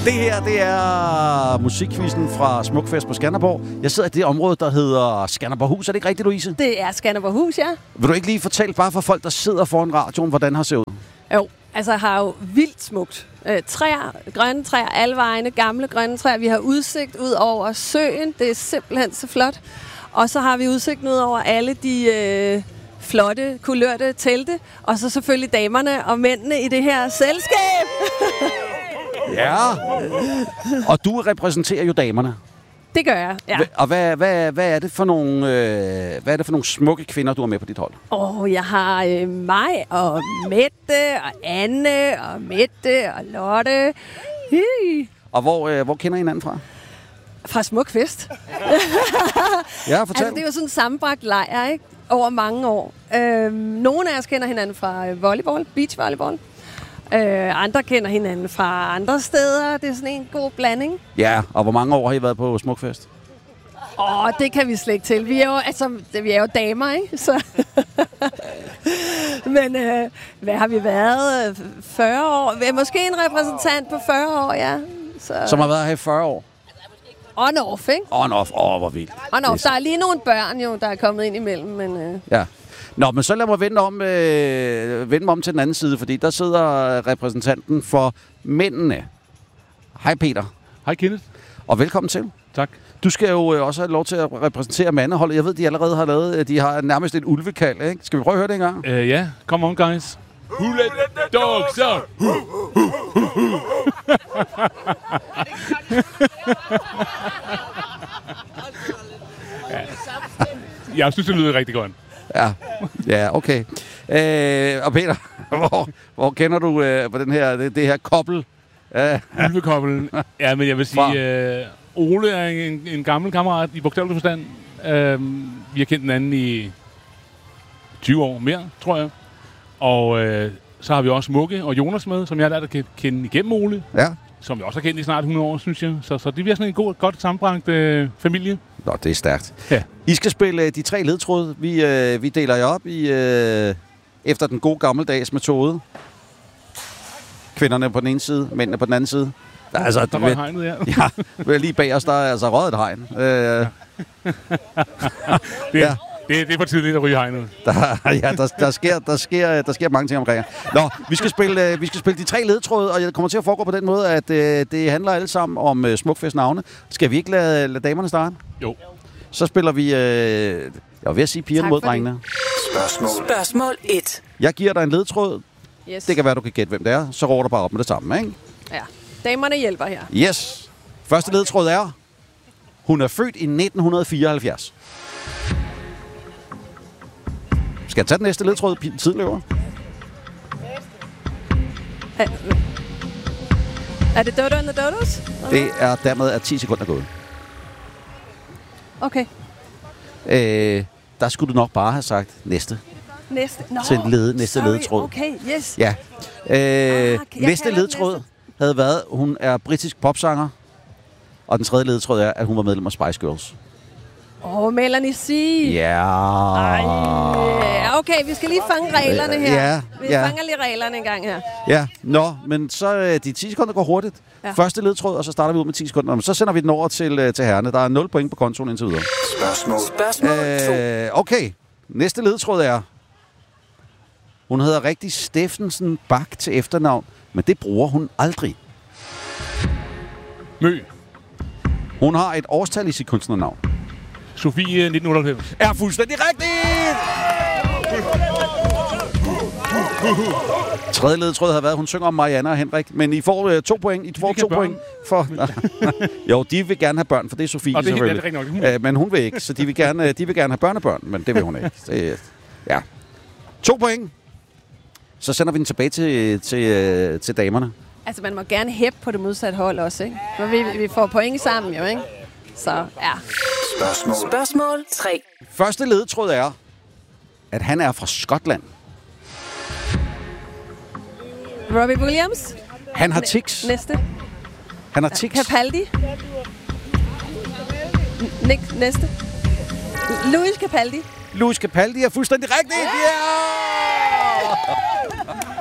Det her, det er musikquizzen fra Smukfest på Skanderborg. Jeg sidder i det område, der hedder Skanderborghus. Er det ikke rigtigt, Louise? Det er Skanderborghus, ja. Vil du ikke lige fortælle bare for folk, der sidder foran radioen, hvordan har set ud? Jo, altså har jo vildt smukt. Træer, grønne træer, alle vegne, gamle grønne træer. Vi har udsigt ud over søen. Det er simpelthen så flot. Og så har vi udsigten ud over alle de flotte, kulørte telte. Og så selvfølgelig damerne og mændene i det her selskab. Ja, og du repræsenterer jo damerne. Det gør jeg, ja. Og hvad er det for nogle smukke kvinder, du har med på dit hold? Jeg har mig og Mette og Anne og Mette og Lotte. Og hvor kender I hinanden fra? Fra Smukfest. Ja, fortæl. Altså, det er jo sådan en sammenbragt lejr, ikke? Over mange år. Nogle af os kender hinanden fra volleyball, beachvolleyball. Andre kender hinanden fra andre steder. Det er sådan en god blanding. Ja, og hvor mange år har I været på Smukfest? Det kan vi slet ikke til. Vi er jo damer, ikke? Så men hvad har vi været? 40 år? Måske en repræsentant på 40 år, ja. Som har været her i 40 år? On-off, ikke? On-off. Hvor vildt. On-off. Der er lige nogle børn, jo, der er kommet ind imellem, men... Ja. Nå, men så lad mig vende mig om til den anden side, fordi der sidder repræsentanten for mændene. Hej Peter. Hej Kenneth. Og velkommen til. Tak. Du skal jo også have lov til at repræsentere mandeholdet. Jeg ved, de allerede har nærmest et ulvekald, ikke? Skal vi prøve at høre det engang? Ja, come on guys. Who let the dogs out? Jeg synes, det lyder rigtig godt. Ja, okay. Og Peter, hvor kender du på det her kobbel? Ulvekobbelen. Ja, men jeg vil sige, Ole er en gammel kammerat i bogstavelig forstand. Vi har kendt den anden i 20 år mere, tror jeg. Og så har vi også Mugge og Jonas med, som jeg har lært at kende igennem Ole. Ja. Som jeg også har kendt i snart 100 år, synes jeg. Så det bliver sådan en godt sammenbragt familie. Nå, det er stærkt. Ja. I skal spille de 3 ledtråde. Vi deler jer op i efter den gode gammeldags metode. Kvinderne på den ene side, mændene på den anden side. Altså, der var hegnet, ja. Ja, lige bag os, der er altså røget et hegn. Det er for tidligt at ryge hegnet. Der sker mange ting omkring. Nå, vi skal spille de 3 ledtråde, og jeg kommer til at foregå på den måde, at det handler alle sammen om Smukfest navne. Skal vi ikke lade damerne starte? Jo. Så spiller vi, jeg var ved at sige pigerne mod drengene. Spørgsmål 1. Jeg giver dig en ledtråd. Yes. Det kan være, du kan gætte, hvem det er. Så råder du bare op med det samme, ikke? Ja. Damerne hjælper her. Yes. Første ledtråd er, hun er født i 1974. Skal jeg tage den næste ledtråd? Tiden løber. Er det Dodo and the Dodos? Det er dermed, at 10 sekunder gået. Okay. Der skulle du nok bare have sagt næste. Til næste ledtråd. Okay, yes. Ja. Næste ledtråd havde været, hun er britisk popsanger. Og den tredje ledtråd er, at hun var medlem af Spice Girls. Melanie C. Ja. Okay, vi skal lige fange reglerne her. Ja. Vi fanger lige reglerne en gang her. Ja, men så de 10 sekunder går hurtigt. Ja. Første ledtråd, og så starter vi ud med 10 sekunder. Men så sender vi den over til herrene. Der er 0 point på kontoen indtil videre. Spørgsmål 2. Okay, næste ledtråd er, hun hedder rigtig Steffensen Bak til efternavn, men det bruger hun aldrig. Mø. Hun har et årstal i sit kunstnernavn. Sofie 1998. Er fuldstændig rigtigt! Tredje ledetråd havde været, hun synger om Marianne og Henrik, men I får 2 point. I får 2 point for... Jo, de vil gerne have børn, for det er Sofie selvfølgelig. Det er rigtig nok. Men hun vil ikke, så de vil gerne have børnebørn, men det vil hun ikke. Ja. 2 point. Så sender vi den tilbage til damerne. Altså, man må gerne hæppe på det modsatte hold også, ikke? For vi får point sammen jo, ikke? Så, ja. Spørgsmål 3. Første ledetråd er, at han er fra Skotland. Robbie Williams. Han har tics. Næste. Han har tics. Capaldi. Næste. Louis Capaldi. Louis Capaldi er fuldstændig rigtigt. Ja!